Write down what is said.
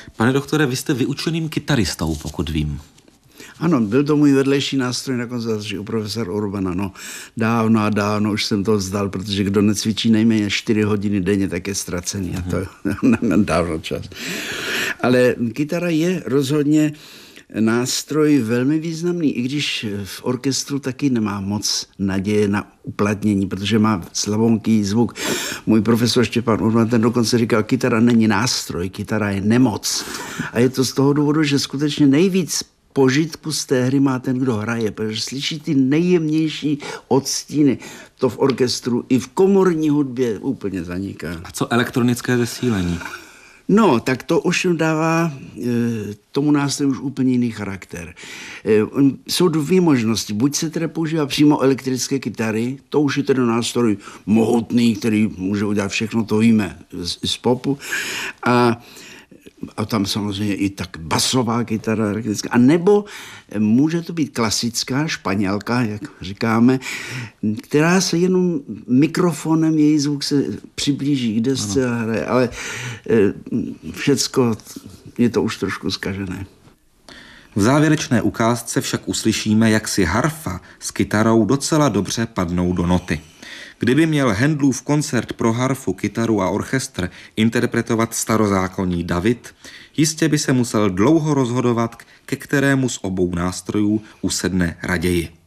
Pane doktore, vy jste vyučeným kytaristou, pokud vím. Ano, byl to můj vedlejší nástroj na konzervatoři u profesora Urbana. No, dávno už jsem to vzdal, protože kdo necvičí nejméně 4 hodiny denně, tak je ztracený. A to je dávno čas. Ale kytara je rozhodně nástroj velmi významný, i když v orchestru taky nemá moc naděje na uplatnění, protože má slavonký zvuk. Můj profesor Štěpán Urban ten dokonce říkal, kytara není nástroj, kytara je nemoc. A je to z toho důvodu, že skutečně nejvíc požitku z té hry má ten, kdo hraje, protože slyší ty nejjemnější odstíny. To v orchestru i v komorní hudbě úplně zaniká. A co elektronické zesílení? No, tak to už dává tomu nástroji už úplně jiný charakter. Jsou 2 možnosti. Buď se tedy používá přímo elektrické kytary, to už je tedy nástroj mohutný, který může udělat všechno, to víme z popu. A tam samozřejmě i tak basová kytara elektrická. A nebo může to být klasická španělka, jak říkáme, která se jenom mikrofonem, její zvuk se přiblíží k desce a hraje. Ale všecko je to už trošku zkažené. V závěrečné ukázce však uslyšíme, jak si harfa s kytarou docela dobře padnou do noty. Kdyby měl Handlův koncert pro harfu, kytaru a orchestr interpretovat starozákonní David, jistě by se musel dlouho rozhodovat, ke kterému z obou nástrojů usedne raději.